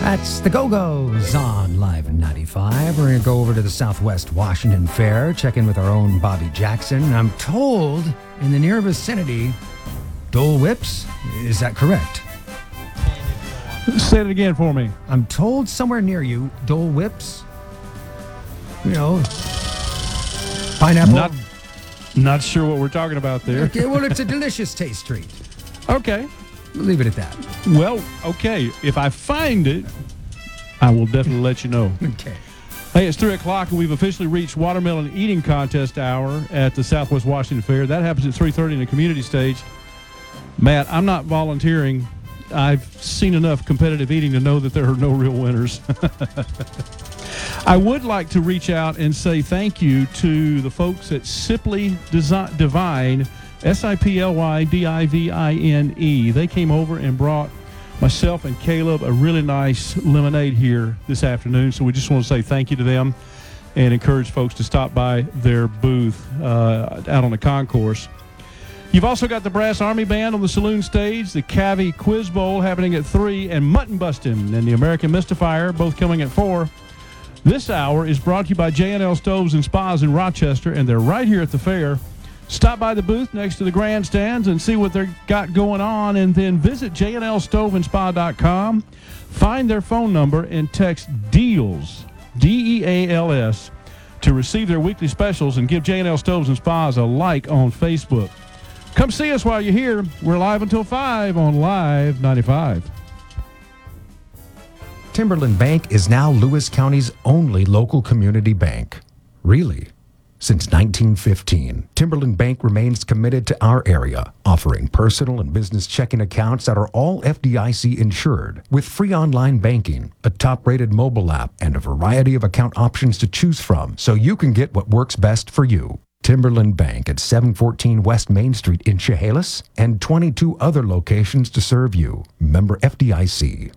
That's the Go-Go's on Live 95. We're going to go over to the Southwest Washington Fair, check in with our own Bobby Jackson. And I'm told in the near vicinity, Dole Whips, is that correct? Say it again for me. I'm told somewhere near you, Dole Whips, you know, pineapple. Not sure what we're talking about there. Okay, well, it's a delicious taste treat. Okay. We'll leave it at that. Well, okay. If I find it, I will definitely let you know. Okay. Hey, it's 3 o'clock, and we've officially reached Watermelon Eating Contest Hour at the Southwest Washington Fair. That happens at 3:30 in the community stage. Matt, I'm not volunteering. I've seen enough competitive eating to know that there are no real winners. I would like to reach out and say thank you to the folks at Simply Divine, SIPLYDIVINE. They came over and brought myself and Caleb a really nice lemonade here this afternoon. So we just want to say thank you to them and encourage folks to stop by their booth out on the concourse. You've also got the Brass Army Band on the saloon stage, the Cavi Quiz Bowl happening at 3, and Mutton Bustin' and the American Mystifier both coming at 4. This hour is brought to you by J&L Stoves and Spas in Rochester, and they're right here at the fair. Stop by the booth next to the grandstands and see what they've got going on, and then visit jnlstoveandspa.com, find their phone number, and text DEALS, DEALS, to receive their weekly specials, and give J&L Stoves and Spas a like on Facebook. Come see us while you're here. We're live until 5 on Live 95. Timberland Bank is now Lewis County's only local community bank. Really? Since 1915, Timberland Bank remains committed to our area, offering personal and business checking accounts that are all FDIC insured, with free online banking, a top-rated mobile app, and a variety of account options to choose from so you can get what works best for you. Timberland Bank at 714 West Main Street in Chehalis, and 22 other locations to serve you. Member FDIC.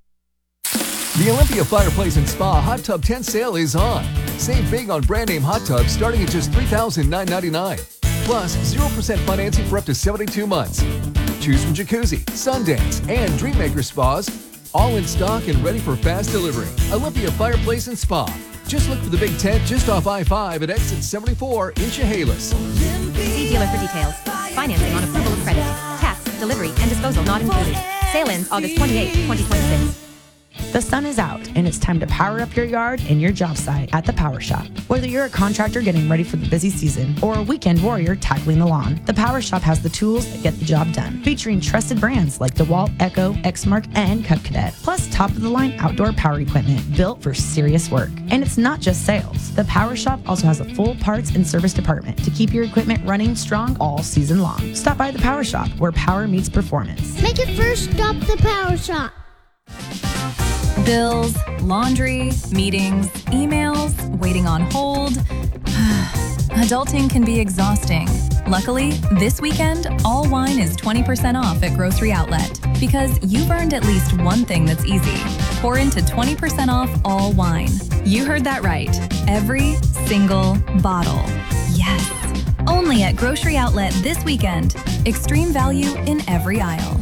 The Olympia Fireplace and Spa Hot Tub Tent Sale is on. Save big on brand name hot tubs starting at just $3,999. Plus, 0% financing for up to 72 months. Choose from Jacuzzi, Sundance, and Dreammaker Spas, all in stock and ready for fast delivery. Olympia Fireplace and Spa. Just look for the big tent just off I-5 at exit 74 in Chehalis. See dealer for details. Financing on approval of credit. Tax, delivery, and disposal not included. Sale ends August 28, 2026. The sun is out, and it's time to power up your yard and your job site at the Power Shop. Whether you're a contractor getting ready for the busy season or a weekend warrior tackling the lawn, the Power Shop has the tools that get the job done, featuring trusted brands like DeWalt, Echo, Exmark, and Cub Cadet, plus top-of-the-line outdoor power equipment built for serious work. And it's not just sales. The Power Shop also has a full parts and service department to keep your equipment running strong all season long. Stop by the Power Shop, where power meets performance. Make it first stop the Power Shop. Bills, laundry, meetings, emails, waiting on hold. Adulting can be exhausting. Luckily, this weekend, all wine is 20% off at Grocery Outlet because you've earned at least one thing that's easy. Pour into 20% off all wine. You heard that right. Every single bottle. Yes. Only at Grocery Outlet this weekend. Extreme value in every aisle.